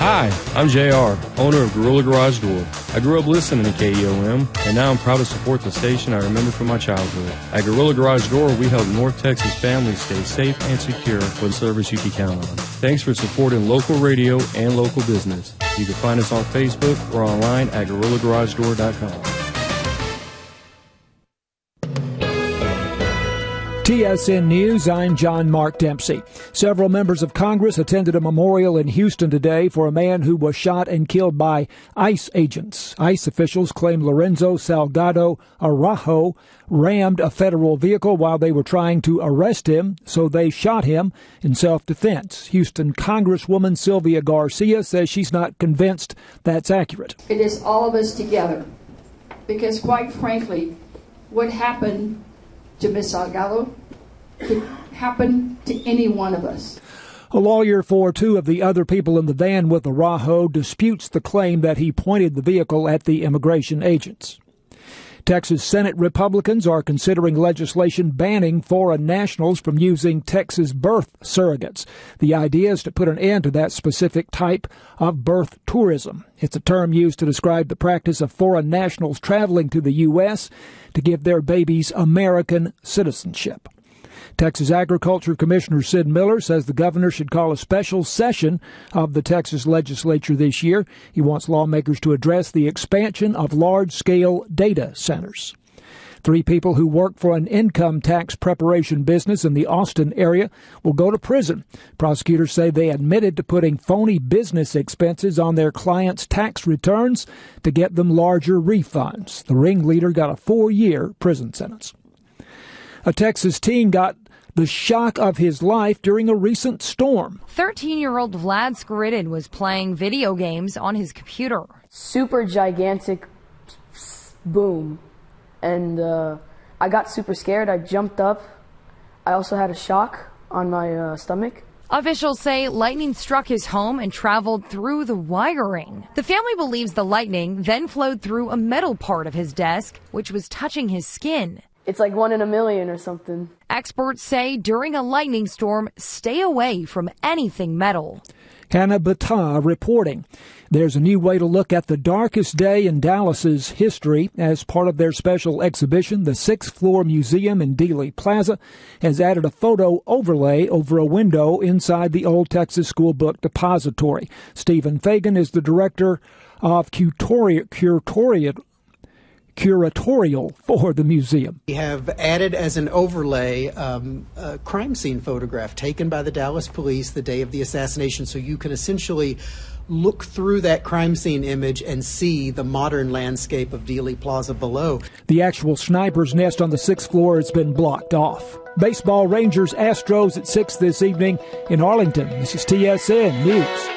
Hi, I'm JR, owner of Gorilla Garage Door. I grew up listening to KEOM, and now I'm proud to support the station I remember from my childhood. At Gorilla Garage Door, we help North Texas families stay safe and secure with service you can count on. Thanks for supporting local radio and local business. You can find us on Facebook or online at GorillaGarageDoor.com. TSN News, I'm John Mark Dempsey. Several members of Congress attended a memorial in Houston today for a man who was shot and killed by ICE agents. ICE officials claim Lorenzo Salgado Araujo rammed a federal vehicle while they were trying to arrest him, so they shot him in self-defense. Houston Congresswoman Sylvia Garcia says she's not convinced that's accurate. It is all of us together, because quite frankly, what happened to Ms. Salgado could happen to any one of us. A lawyer for two of the other people in the van with Araujo disputes the claim that he pointed the vehicle at the immigration agents. Texas Senate Republicans are considering legislation banning foreign nationals from using Texas birth surrogates. The idea is to put an end to that specific type of birth tourism. It's a term used to describe the practice of foreign nationals traveling to the U.S. to give their babies American citizenship. Texas Agriculture Commissioner Sid Miller says the governor should call a special session of the Texas legislature this year. He wants lawmakers to address the expansion of large-scale data centers. 3 people who work for an income tax preparation business in the Austin area will go to prison. Prosecutors say they admitted to putting phony business expenses on their clients' tax returns to get them larger refunds. The ringleader got a 4-year prison sentence. A Texas teen got the shock of his life during a recent storm. 13-year-old Vlad Skoridin was playing video games on his computer. Super gigantic boom. And I got super scared. I jumped up. I also had a shock on my stomach. Officials say lightning struck his home and traveled through the wiring. The family believes the lightning then flowed through a metal part of his desk, which was touching his skin. It's like 1 in a million or something. Experts say during a lightning storm, stay away from anything metal. Hannah Battah reporting. There's a new way to look at the darkest day in Dallas's history. As part of their special exhibition, the 6th Floor Museum in Dealey Plaza has added a photo overlay over a window inside the Old Texas School Book Depository. Stephen Fagan is the director of curatorial for the museum. We have added as an overlay a crime scene photograph taken by the Dallas police the day of the assassination, so you can essentially look through that crime scene image and see the modern landscape of Dealey Plaza below. The actual sniper's nest on the 6th floor has been blocked off. Baseball, Rangers, Astros at 6 this evening in Arlington. This is TSN News.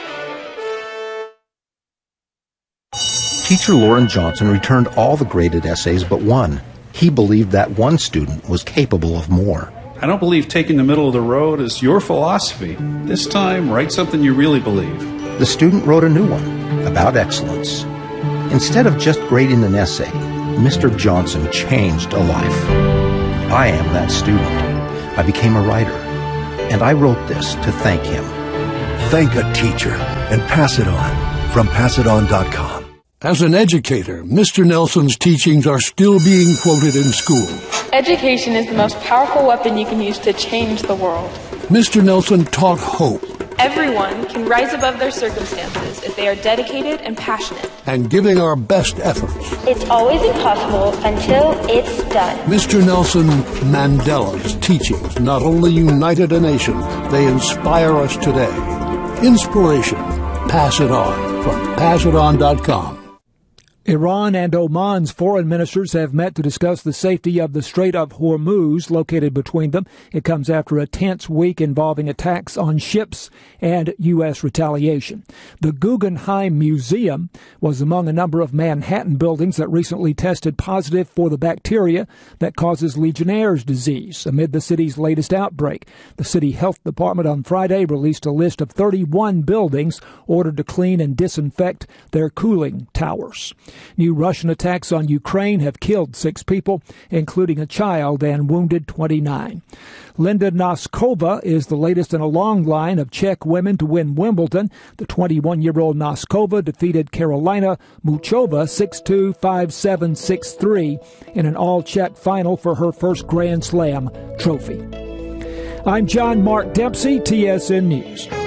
Teacher Lauren Johnson returned all the graded essays but one. He believed that one student was capable of more. I don't believe taking the middle of the road is your philosophy. This time, write something you really believe. The student wrote a new one about excellence. Instead of just grading an essay, Mr. Johnson changed a life. I am that student. I became a writer, and I wrote this to thank him. Thank a teacher and pass it on from PassItOn.com. As an educator, Mr. Nelson's teachings are still being quoted in school. Education is the most powerful weapon you can use to change the world. Mr. Nelson taught hope. Everyone can rise above their circumstances if they are dedicated and passionate. And giving our best efforts. It's always impossible until it's done. Mr. Nelson Mandela's teachings not only united a nation, they inspire us today. Inspiration. Pass it on from PassItOn.com. Iran and Oman's foreign ministers have met to discuss the safety of the Strait of Hormuz located between them. It comes after a tense week involving attacks on ships and U.S. retaliation. The Guggenheim Museum was among a number of Manhattan buildings that recently tested positive for the bacteria that causes Legionnaire's disease amid the city's latest outbreak. The city health department on Friday released a list of 31 buildings ordered to clean and disinfect their cooling towers. New Russian attacks on Ukraine have killed 6 people, including a child, and wounded 29. Linda Noskova is the latest in a long line of Czech women to win Wimbledon. The 21-year-old Noskova defeated Karolina Muchova 6-2, 5-7, 6-3 in an all-Czech final for her first Grand Slam trophy. I'm John Mark Dempsey, TSN News.